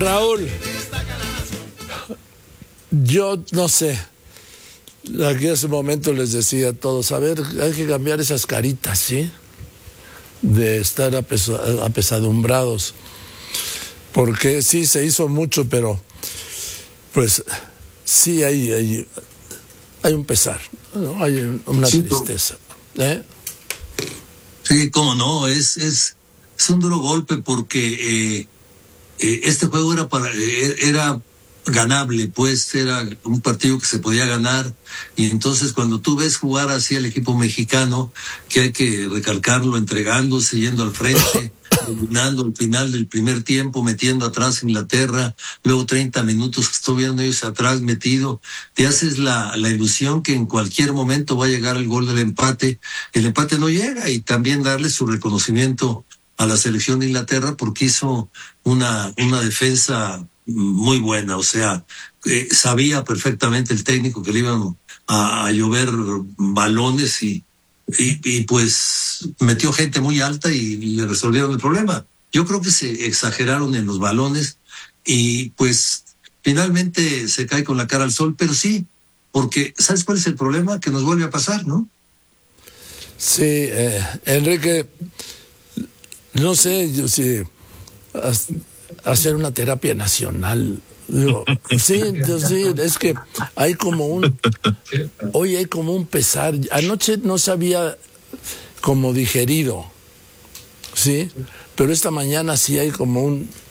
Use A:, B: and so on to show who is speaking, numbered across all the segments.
A: Raúl, yo no sé, aquí hace un momento les decía a todos, a ver, hay que cambiar esas caritas, ¿sí? De estar apesadumbrados, porque sí se hizo mucho, pero pues sí hay un pesar, ¿no? Hay una tristeza, ¿eh?
B: Sí, cómo no, es un duro golpe porque este juego era ganable, pues era un partido que se podía ganar, y entonces cuando tú ves jugar así al equipo mexicano, que hay que recalcarlo, entregándose, yendo al frente, dominando al final del primer tiempo, metiendo atrás a Inglaterra, luego 30 minutos que estuvieron ellos atrás metido, te haces la ilusión que en cualquier momento va a llegar el gol del empate. El empate no llega, y también darle su reconocimiento a la selección de Inglaterra porque hizo una defensa muy buena, o sea, sabía perfectamente el técnico que le iban a llover balones y pues metió gente muy alta y le resolvieron el problema. Yo creo que se exageraron en los balones y pues finalmente se cae con la cara al sol, pero sí, porque ¿sabes cuál es el problema? Que nos vuelve a pasar, ¿no?
A: Sí, Enrique, no sé yo si hacer una terapia nacional. Digo, sí, es que hay como hoy hay como un pesar. Anoche no se había como digerido, ¿sí? Pero esta mañana sí hay como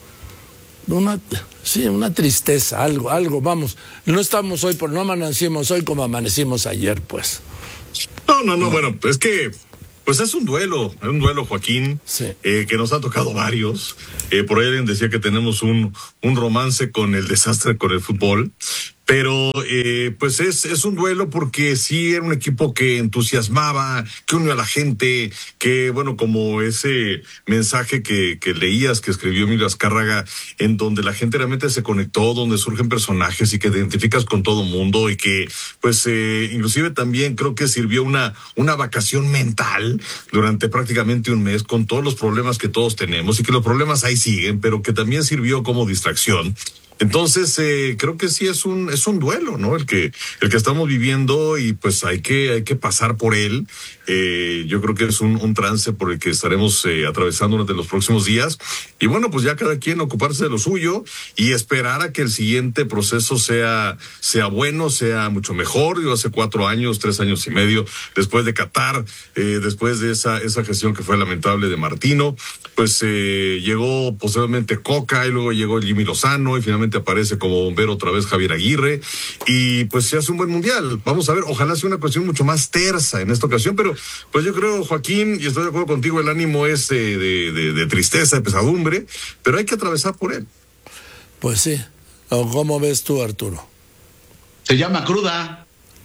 A: una tristeza, algo, vamos. No estamos hoy, no amanecimos hoy como amanecimos ayer, pues.
C: No, bueno, es que pues es un duelo, Joaquín,
A: sí.
C: Que nos ha tocado varios. Por ahí alguien decía que tenemos un romance con el desastre con el fútbol, pero pues es un duelo porque sí era un equipo que entusiasmaba, que unió a la gente, que bueno, como ese mensaje que leías, que escribió Emilio Azcárraga, en donde la gente realmente se conectó, donde surgen personajes y que te identificas con todo mundo y que pues inclusive también creo que sirvió una vacación mental durante prácticamente un mes con todos los problemas que todos tenemos y que los problemas ahí siguen, pero que también sirvió como distracción. Entonces, creo que sí es un duelo, ¿no? El que estamos viviendo y pues hay que pasar por él. Yo creo que es un trance por el que estaremos atravesando durante los próximos días. Y bueno, pues ya cada quien ocuparse de lo suyo y esperar a que el siguiente proceso sea bueno, sea mucho mejor. Yo hace 4 años, 3 años y medio, después de Qatar, después de esa gestión que fue lamentable de Martino, pues llegó posiblemente Coca y luego llegó Jimmy Lozano y finalmente aparece como bombero otra vez Javier Aguirre y pues se hace un buen mundial. Vamos a ver, ojalá sea una cuestión mucho más tersa en esta ocasión, pero pues yo creo, Joaquín, y estoy de acuerdo contigo, el ánimo es de tristeza, de pesadumbre, pero hay que atravesar por él.
A: Pues sí. ¿Cómo ves tú, Arturo?
D: Se llama cruda.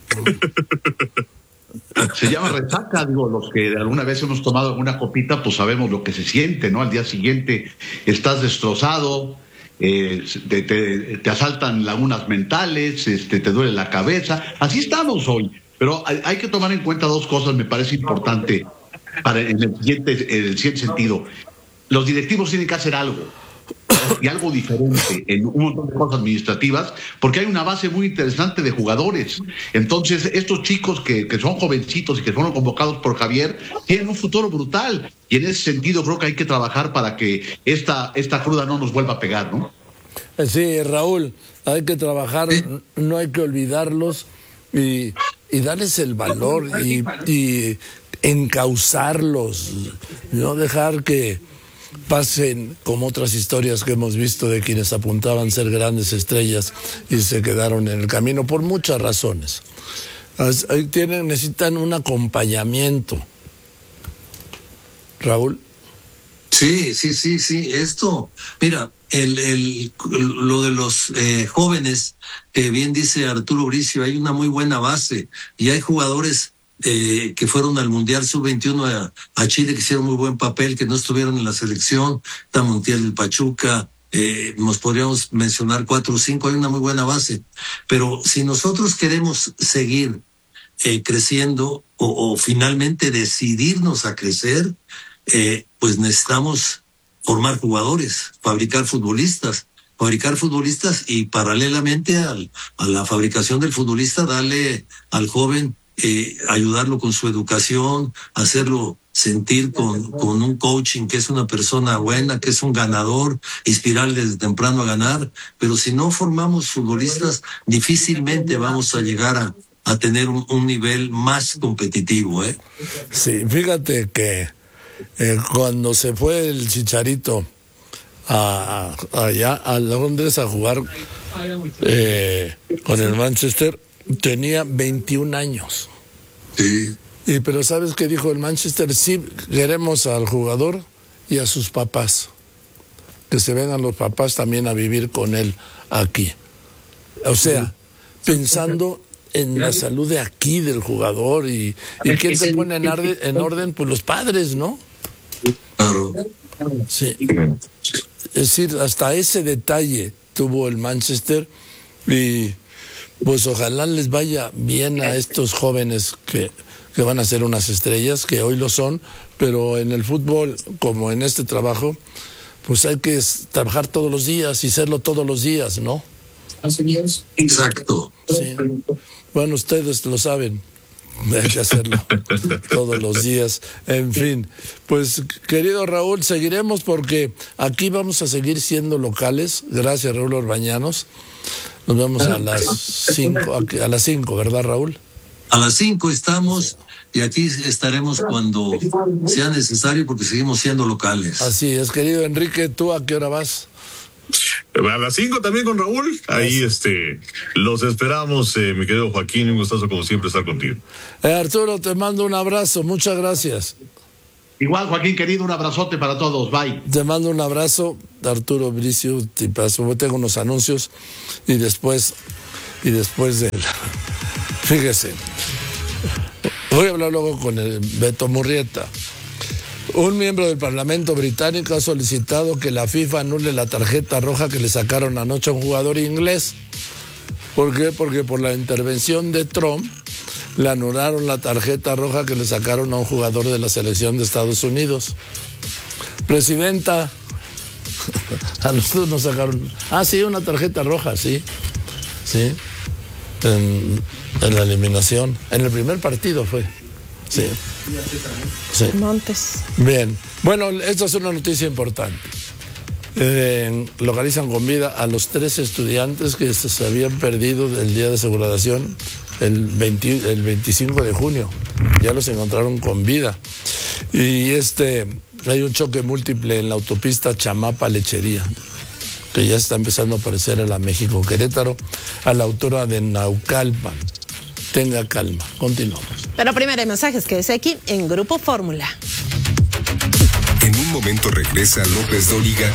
D: Se llama resaca, digo, los que alguna vez hemos tomado alguna copita, pues sabemos lo que se siente, ¿no? Al día siguiente estás destrozado, te asaltan lagunas mentales, te duele la cabeza. Así estamos hoy, pero hay que tomar en cuenta 2 cosas, me parece importante en el siguiente sentido. Los directivos tienen que hacer algo, y algo diferente en un montón de cosas administrativas, porque hay una base muy interesante de jugadores. Entonces, estos chicos que son jovencitos y que fueron convocados por Javier, tienen un futuro brutal, y en ese sentido creo que hay que trabajar para que esta cruda no nos vuelva a pegar, ¿no?
A: Sí, Raúl, hay que trabajar, no hay que olvidarlos y darles el valor y encauzarlos, no dejar que pasen como otras historias que hemos visto de quienes apuntaban ser grandes estrellas y se quedaron en el camino por muchas razones. Necesitan un acompañamiento. Raúl.
B: Sí. Esto, mira, lo de los jóvenes, bien dice Arturo Bricio, hay una muy buena base y hay jugadores que fueron al Mundial Sub-21 a Chile, que hicieron muy buen papel, que no estuvieron en la selección. Está Montiel del Pachuca, nos podríamos mencionar 4 o 5, hay una muy buena base. Pero si nosotros queremos seguir creciendo o finalmente decidirnos a crecer, pues necesitamos formar jugadores, fabricar futbolistas. fabricar futbolistas y paralelamente a la fabricación del futbolista, darle al joven, ayudarlo con su educación, hacerlo sentir con un coaching que es una persona buena, que es un ganador, inspirarle desde temprano a ganar. Pero si no formamos futbolistas, difícilmente vamos a llegar a tener un nivel más competitivo, ¿eh?
A: Sí, fíjate que cuando se fue el Chicharito allá a Londres a jugar con el Manchester, tenía 21 años.
B: Sí.
A: Pero ¿sabes qué dijo el Manchester? Sí, queremos al jugador y a sus papás. Que se vengan los papás también a vivir con él aquí. O sea, pensando en la salud de aquí del jugador y quién se pone en orden, pues los padres, ¿no?
B: Claro.
A: Sí. Es decir, hasta ese detalle tuvo el Manchester y pues ojalá les vaya bien a estos jóvenes que van a ser unas estrellas, que hoy lo son, pero en el fútbol, como en este trabajo, pues hay que trabajar todos los días y serlo todos los días, ¿no?
B: Exacto.
A: Sí. Bueno, ustedes lo saben, hay que hacerlo todos los días. En fin, pues querido Raúl, seguiremos porque aquí vamos a seguir siendo locales. Gracias, Raúl Orbañanos. Nos vemos a las 5, ¿verdad, Raúl?
B: A las 5 estamos y aquí estaremos cuando sea necesario porque seguimos siendo locales.
A: Así es, querido Enrique, ¿tú a qué hora vas?
C: A las 5 también con Raúl. Ahí los esperamos, mi querido Joaquín, un gustazo como siempre estar contigo.
A: Arturo, te mando un abrazo, muchas gracias.
D: Igual, Joaquín, querido, un abrazote para todos, bye.
A: Te mando un abrazo, Arturo Bricio, tengo unos anuncios y después de fíjese, voy a hablar luego con el Beto Murrieta. Un miembro del Parlamento británico ha solicitado que la FIFA anule la tarjeta roja que le sacaron anoche a un jugador inglés. ¿Por qué? Porque por la intervención de Trump le anularon la tarjeta roja que le sacaron a un jugador de la selección de Estados Unidos. Presidenta, a nosotros nos sacaron... sí, una tarjeta roja, sí. Sí. En la eliminación. En el primer partido fue. Sí. Sí.
E: Montes.
A: Bien. Bueno, esta es una noticia importante. Localizan con vida a los 3 estudiantes que se habían perdido del día de segregación el 25 de junio. Ya los encontraron con vida. Y hay un choque múltiple en la autopista Chamapa-Lechería, que ya está empezando a aparecer en la México-Querétaro, a la autora de Naucalpan. Tenga calma. Continuamos.
E: Pero primero hay mensajes que es aquí en Grupo Fórmula.
F: En un momento regresa López Dóriga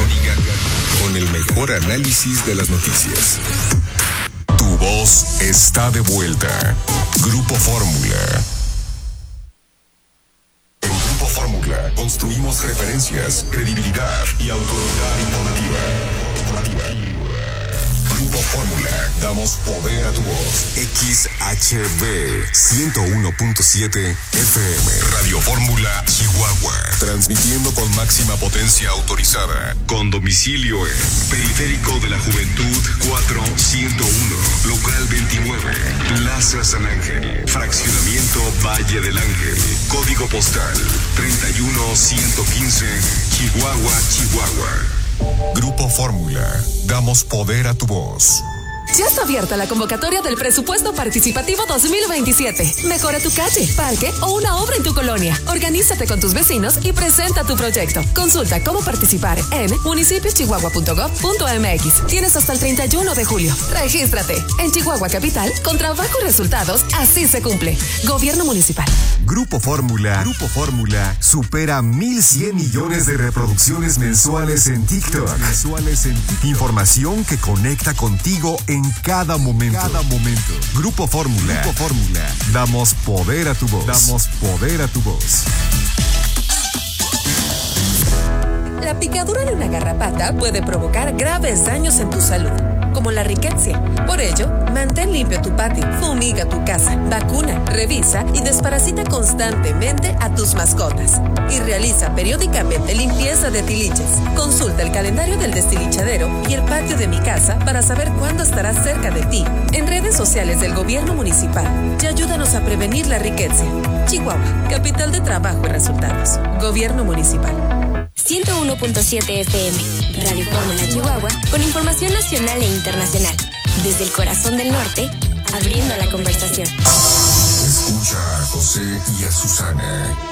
F: con el mejor análisis de las noticias. Tu voz está de vuelta. Grupo Fórmula. En Grupo Fórmula construimos referencias, credibilidad y autoridad informativa. Grupo Fórmula, damos poder a tu voz. XHB 101.7 FM. Radio Fórmula Chihuahua. Transmitiendo con máxima potencia autorizada. Con domicilio en Periférico de la Juventud 4101. Local 29. Plaza San Ángel. Fraccionamiento Valle del Ángel. Código postal 31115. Chihuahua, Chihuahua. Grupo Fórmula, damos poder a tu voz.
G: Ya está abierta la convocatoria del Presupuesto Participativo 2027. Mejora tu calle, parque o una obra en tu colonia. Organízate con tus vecinos y presenta tu proyecto. Consulta cómo participar en municipioschihuahua.gov.mx. Tienes hasta el 31 de julio. Regístrate. En Chihuahua Capital, con trabajo y resultados, así se cumple. Gobierno Municipal.
F: Grupo Fórmula supera 1,100 millones de reproducciones mensuales en TikTok. Información que conecta contigo en cada momento. Grupo Fórmula. Damos poder a tu voz.
G: La picadura de una garrapata puede provocar graves daños en tu salud. como la riqueza. Por ello, mantén limpio tu patio, fumiga tu casa, vacuna, revisa y desparasita constantemente a tus mascotas. Y realiza periódicamente limpieza de tiliches. Consulta el calendario del destilichadero y el patio de mi casa para saber cuándo estará cerca de ti. En redes sociales del gobierno municipal y ayúdanos a prevenir la riqueza. Chihuahua, capital de trabajo y resultados. Gobierno municipal.
H: 101.7 FM, Radio Fórmula Chihuahua, con información nacional e internacional. Desde el corazón del norte, abriendo la conversación.
F: Escucha a José y a Susana.